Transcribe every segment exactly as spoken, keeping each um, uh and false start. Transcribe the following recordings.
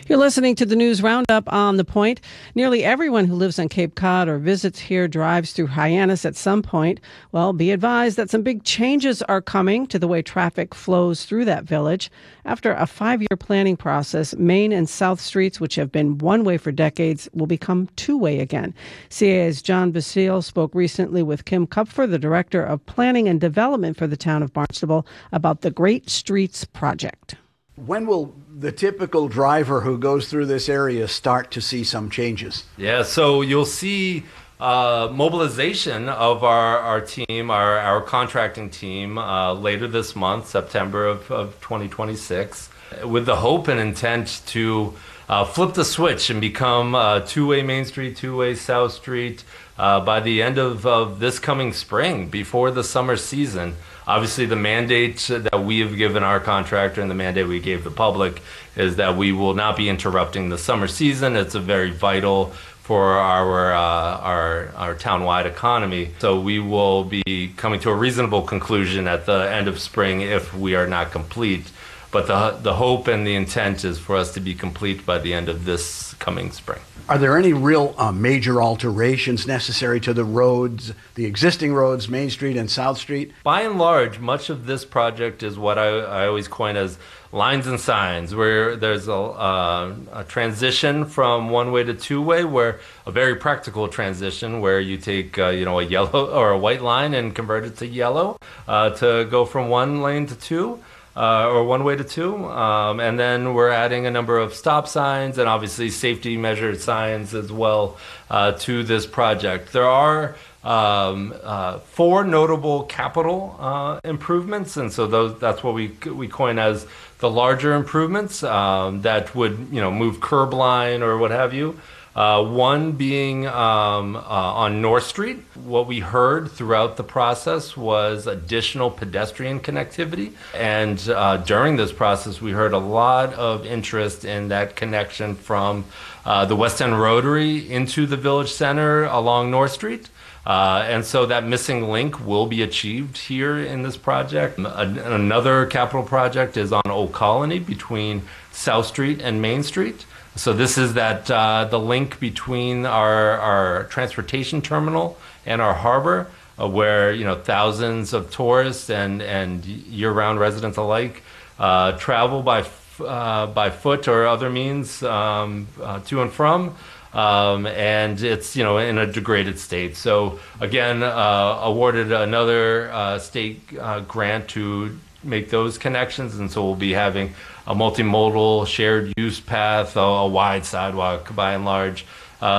You're listening to the News Roundup on The Point. Nearly everyone who lives on Cape Cod or visits here drives through Hyannis at some point. Well, be advised that some big changes are coming to the way traffic flows through that village. After a five-year planning process, Main and South Streets, which have been one-way for decades, will become two-way again. C A A's John Basile spoke recently with Kim Kupfer, the Director of Planning and Development for the town of Barnstable, about the Great Streets Project. When will the typical driver who goes through this area start to see some changes? Yeah, so you'll see uh, mobilization of our, our team, our, our contracting team, uh, later this month, September of, of twenty twenty-six, with the hope and intent to uh, flip the switch and become uh, two-way Main Street, two-way South Street uh, by the end of, of this coming spring, before the summer season. Obviously, the mandate that we have given our contractor and the mandate we gave the public is that we will not be interrupting the summer season. It's a very vital for our uh, our our townwide economy. So we will be coming to a reasonable conclusion at the end of spring if we are not complete. But the the hope and the intent is for us to be complete by the end of this coming spring. Are there any real uh, major alterations necessary to the roads, the existing roads, Main Street and South Street? By and large, much of this project is what I, I always coin as lines and signs, where there's a, uh, a transition from one-way to two-way, where a very practical transition where you take uh, you know a yellow or a white line and convert it to yellow uh, to go from one lane to two. Uh, or one way to two. Um, and then we're adding a number of stop signs and obviously safety measured signs as well uh, to this project. There are um, uh, four notable capital uh, improvements, and so those that's what we we coin as the larger improvements um, that would you know move curb line or what have you. Uh, one being um, uh, on North Street. What we heard throughout the process was additional pedestrian connectivity. And uh, during this process, we heard a lot of interest in that connection from uh, the West End Rotary into the Village Center along North Street. Uh, and so that missing link will be achieved here in this project. A- another capital project is on Old Colony between South Street and Main Street. So this is that uh, the link between our, our transportation terminal and our harbor, uh, where you know thousands of tourists and, and year-round residents alike uh, travel by f- uh, by foot or other means um, uh, to and from, um, and it's you know in a degraded state. So again, uh, awarded another uh, state uh, grant to make those connections, and so we'll be having a multimodal shared use path, a, a wide sidewalk by and large,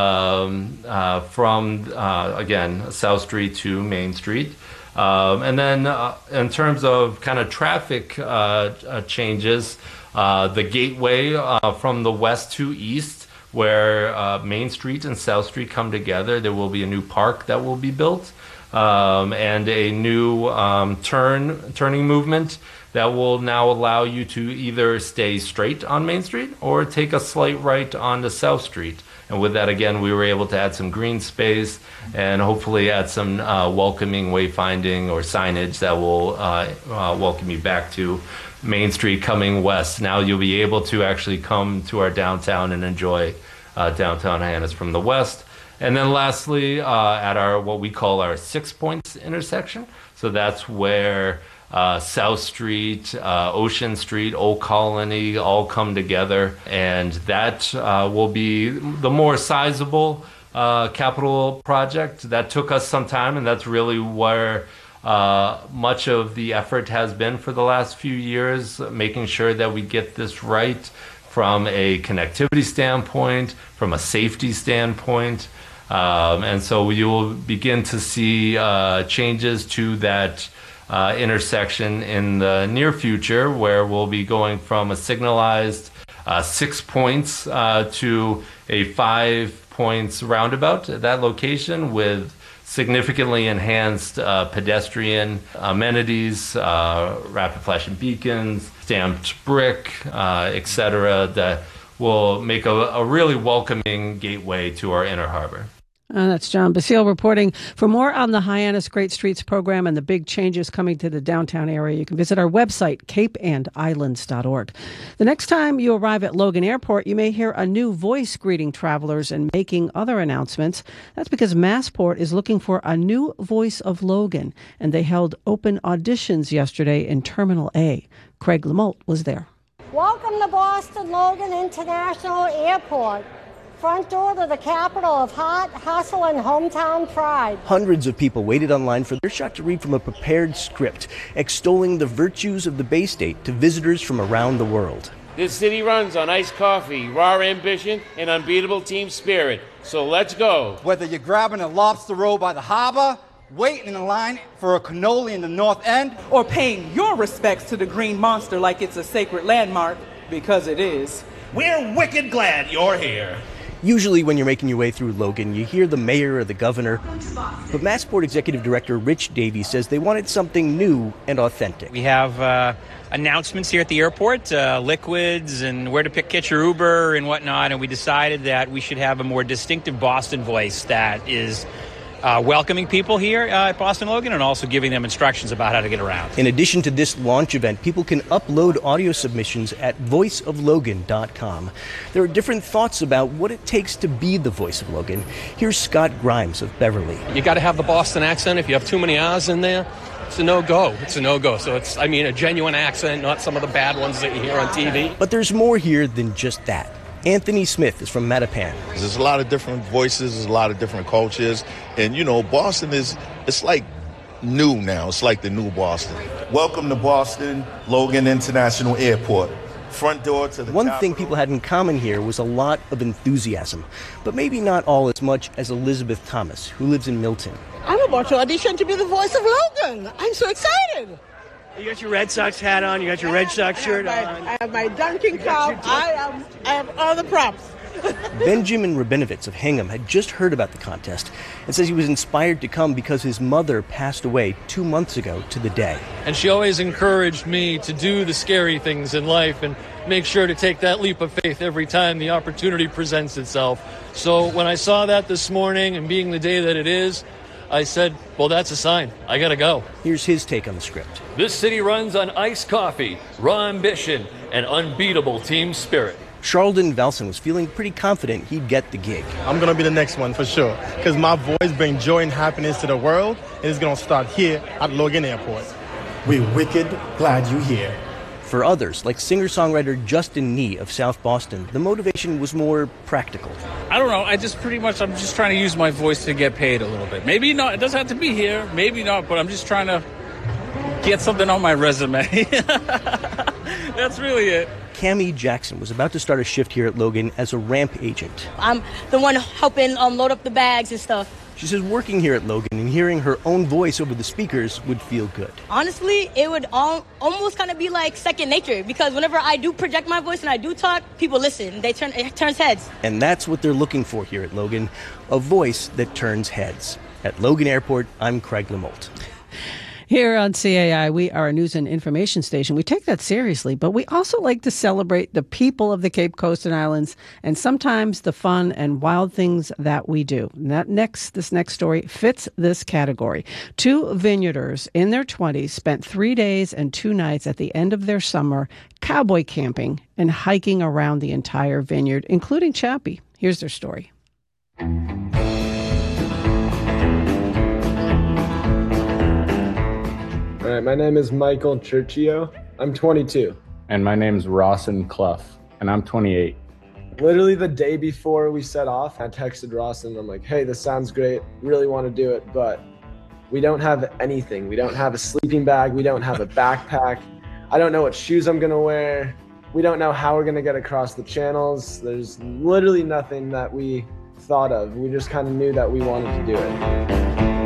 um, uh, from, uh, again, South Street to Main Street. Um, and then uh, in terms of kind of traffic uh, uh, changes, uh, the gateway uh, from the west to east, where uh, Main Street and South Street come together, there will be a new park that will be built um, and a new um, turn turning movement that will now allow you to either stay straight on Main Street or take a slight right onto South Street. And with that, again, we were able to add some green space and hopefully add some uh, welcoming wayfinding or signage that will uh, uh, welcome you back to Main Street coming west. Now you'll be able to actually come to our downtown and enjoy uh, downtown Hyannis from the west. And then lastly, uh, at our what we call our Six Points intersection. So that's where Uh, South Street, uh, Ocean Street, Old Colony all come together, and that uh, will be the more sizable uh, capital project. That took us some time, and that's really where uh, much of the effort has been for the last few years, making sure that we get this right from a connectivity standpoint, from a safety standpoint, um, and so you will begin to see uh, changes to that Uh, intersection in the near future, where we'll be going from a signalized uh, six points uh, to a five points roundabout at that location with significantly enhanced uh, pedestrian amenities, uh, rapid flashing beacons, stamped brick, uh, et cetera, that will make a, a really welcoming gateway to our inner harbor. Uh, that's John Basile reporting. For more on the Hyannis Great Streets program and the big changes coming to the downtown area, you can visit our website, cape and islands dot org. The next time you arrive at Logan Airport, you may hear a new voice greeting travelers and making other announcements. That's because Massport is looking for a new voice of Logan, and they held open auditions yesterday in Terminal A. Craig Lamolt was there. Welcome to Boston Logan International Airport. Front door to the capital of heart, hustle, and hometown pride. Hundreds of people waited online for their shot to read from a prepared script, extolling the virtues of the Bay State to visitors from around the world. This city runs on iced coffee, raw ambition, and unbeatable team spirit. So let's go. Whether you're grabbing a lobster roll by the harbor, waiting in line for a cannoli in the North End, or paying your respects to the Green Monster like it's a sacred landmark, because it is. We're wicked glad you're here. Usually when you're making your way through Logan, you hear the mayor or the governor. But Massport Executive Director Rich Davies says they wanted something new and authentic. We have uh, announcements here at the airport, uh, liquids and where to pick, catch your Uber and whatnot, and we decided that we should have a more distinctive Boston voice that is Uh, welcoming people here uh, at Boston Logan and also giving them instructions about how to get around. In addition to this launch event, people can upload audio submissions at voice of logan dot com. There are different thoughts about what it takes to be the voice of Logan. Here's Scott Grimes of Beverly. You got to have the Boston accent. If you have too many R's in there, it's a no-go. It's a no-go. So it's, I mean, a genuine accent, not some of the bad ones that you hear on T V. But there's more here than just that. Anthony Smith is from Mattapan. There's a lot of different voices, there's a lot of different cultures. And, you know, Boston is, it's like new now. It's like the new Boston. Welcome to Boston Logan International Airport. Front door to the One capital. thing people had in common here was a lot of enthusiasm, but maybe not all as much as Elizabeth Thomas, who lives in Milton. I'm about to audition to be the voice of Logan. I'm so excited. You got your Red Sox hat on. You got your Red Sox shirt my, on. I have my dunking cup. I am. I have all the props. Benjamin Rabinovitz of Hingham had just heard about the contest and says he was inspired to come because his mother passed away two months ago to the day. And she always encouraged me to do the scary things in life and make sure to take that leap of faith every time the opportunity presents itself. So when I saw that this morning, and being the day that it is, I said, well, that's a sign. I got to go. Here's his take on the script. This city runs on iced coffee, raw ambition, and unbeatable team spirit. Charlton Velson was feeling pretty confident he'd get the gig. I'm going to be the next one for sure, because my voice brings joy and happiness to the world, and it's going to start here at Logan Airport. We're wicked glad you're here. For others, like singer-songwriter Justin Nee of South Boston, the motivation was more practical. I don't know. I just pretty much, I'm just trying to use my voice to get paid a little bit. Maybe not. It doesn't have to be here. Maybe not. But I'm just trying to get something on my resume. That's really it. Cammie Jackson was about to start a shift here at Logan as a ramp agent. I'm the one helping um, load up the bags and stuff. She says working here at Logan and hearing her own voice over the speakers would feel good. Honestly, it would all, almost kind of be like second nature, because whenever I do project my voice and I do talk, people listen. They turn, it turns heads. And that's what they're looking for here at Logan, a voice that turns heads. At Logan Airport, I'm Craig Lamolt. Here on C A I, we are a news and information station. We take that seriously, but we also like to celebrate the people of the Cape Coast and Islands and sometimes the fun and wild things that we do. And that next, this next story fits this category. Two vineyarders in their twenties spent three days and two nights at the end of their summer cowboy camping and hiking around the entire vineyard, including Chappie. Here's their story. All right, my name is Michael Churchio. I'm twenty-two. And my name's Rawson Clough, and I'm twenty-eight. Literally the day before we set off, I texted Rawson. I'm like, hey, this sounds great. Really want to do it, but we don't have anything. We don't have a sleeping bag. We don't have a backpack. I don't know what shoes I'm going to wear. We don't know how we're going to get across the channels. There's literally nothing that we thought of. We just kind of knew that we wanted to do it.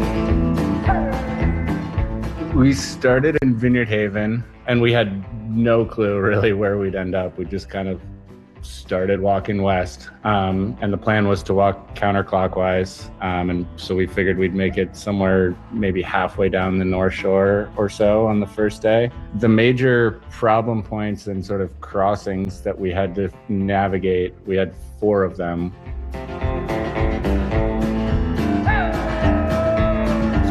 We started in Vineyard Haven, and we had no clue really where we'd end up. We just kind of started walking west, um, and the plan was to walk counterclockwise, um, and so we figured we'd make it somewhere maybe halfway down the North Shore or so on the first day. The major problem points and sort of crossings that we had to navigate, we had four of them.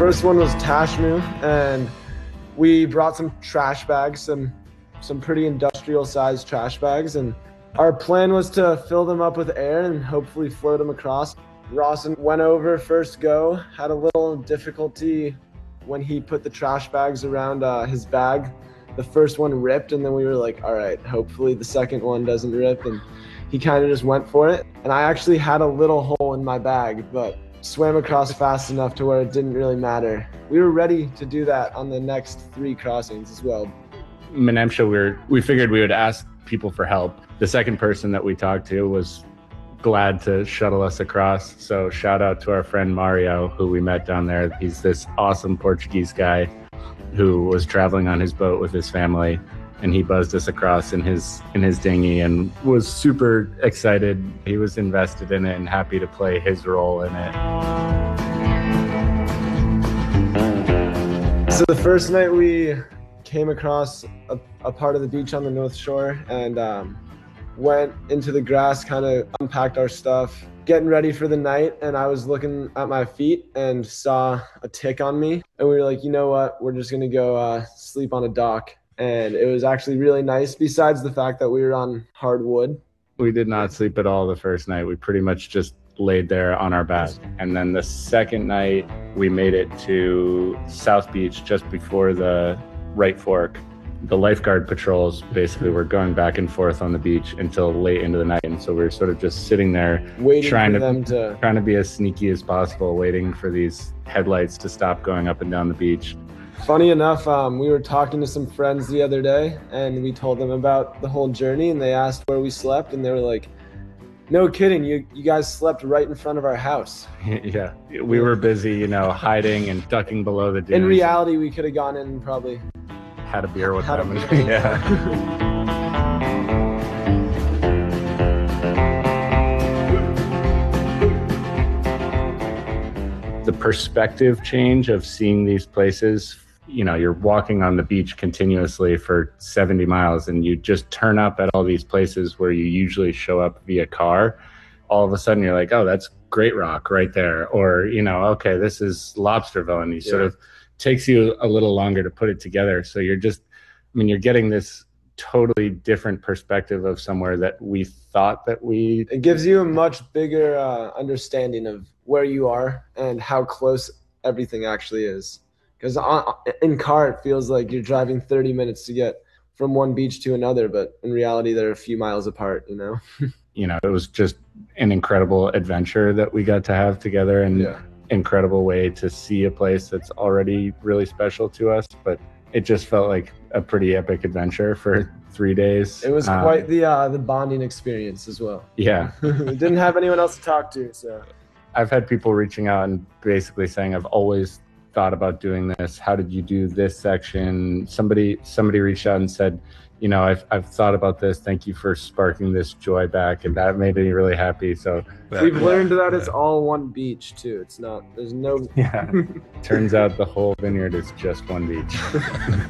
First one was Tashmu, and we brought some trash bags, some some pretty industrial-sized trash bags, and our plan was to fill them up with air and hopefully float them across. Rawson went over first go, had a little difficulty when he put the trash bags around uh, his bag. The first one ripped, and then we were like, all right, hopefully the second one doesn't rip, and he kind of just went for it. And I actually had a little hole in my bag, but swam across fast enough to where it didn't really matter. We were ready to do that on the next three crossings as well. Menemsha, we were, we figured we would ask people for help. The second person that we talked to was glad to shuttle us across. So shout out to our friend Mario, who we met down there. He's this awesome Portuguese guy who was traveling on his boat with his family, and he buzzed us across in his in his dinghy and was super excited. He was invested in it and happy to play his role in it. So the first night we came across a, a part of the beach on the North Shore and um, went into the grass, kind of unpacked our stuff, getting ready for the night, and I was looking at my feet and saw a tick on me, and we were like, you know what, we're just gonna go uh, sleep on a dock. And it was actually really nice, besides the fact that we were on hardwood. We did not sleep at all the first night. We pretty much just laid there on our back. And then the second night, we made it to South Beach just before the right fork. The lifeguard patrols basically were going back and forth on the beach until late into the night. And so we were sort of just sitting there waiting trying for to, them to trying to be as sneaky as possible, waiting for these headlights to stop going up and down the beach. Funny enough, um, we were talking to some friends the other day, and we told them about the whole journey, and they asked where we slept, and they were like, no kidding, you you guys slept right in front of our house. Yeah, we were busy, you know, hiding and ducking below the dunes. In reality, we could have gone in and probably had a beer with had them. A beer. Yeah. The perspective change of seeing these places, you know, you're walking on the beach continuously for seventy miles and you just turn up at all these places where you usually show up via car. All of a sudden you're like, oh, that's Great Rock right there. Or, you know, okay, this is Lobsterville. And you yeah. sort of takes you a little longer to put it together. So you're just, I mean, you're getting this totally different perspective of somewhere that we thought that we... It gives you a much bigger uh, understanding of where you are and how close everything actually is. Because in car, it feels like you're driving thirty minutes to get from one beach to another, but in reality, they're a few miles apart, you know? You know, it was just an incredible adventure that we got to have together and yeah. incredible way to see a place that's already really special to us. But it just felt like a pretty epic adventure for three days. It was um, quite the uh, the bonding experience as well. Yeah. We didn't have anyone else to talk to, so. I've had people reaching out and basically saying, I've always thought about doing this. How did you do this section? Somebody somebody reached out and said, you know, I've I've thought about this. Thank you for sparking this joy back. And that made me really happy. So we've yeah, learned that yeah. it's all one beach too. It's not, there's no. Yeah. Turns out the whole vineyard is just one beach.